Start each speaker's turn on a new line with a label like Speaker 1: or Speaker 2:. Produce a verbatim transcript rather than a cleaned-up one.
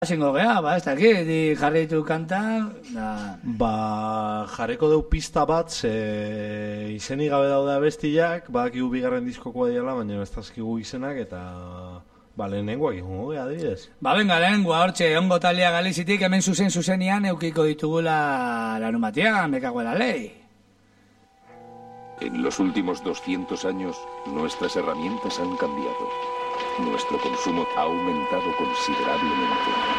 Speaker 1: Zingo geha, ba, ez dakit, di jarritu kanta, da...
Speaker 2: Ba, jarreko deu pista bat, ze izenik gabe daude abestiak, badakigu bigarren diskokoa diala, baina ez dazkigu izenak, eta... Ba, lehenengoak izango geha, adibidez.
Speaker 1: Ba, venga, lehenengoa, hortxe, ongo talia Galizitik, hemen zuzen zuzenian eukiko ditugula larun batean, me cago en la ley.
Speaker 3: En los últimos doscientos años, nuestras herramientas han cambiado. Nuestro consumo ha aumentado considerablemente.